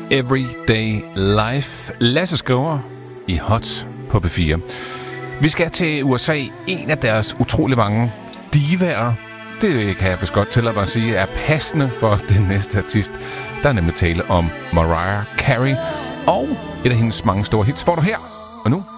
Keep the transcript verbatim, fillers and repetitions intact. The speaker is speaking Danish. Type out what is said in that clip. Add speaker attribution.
Speaker 1: Everyday Life. Lasse Skriver i Hot på P fire. Vi skal til U S A. En af deres utrolig mange divaer, det kan jeg vist godt tillade mig at sige, er passende for den næste artist. Der er nemlig tale om Mariah Carey, og et af hendes mange store hits får du her. Og nu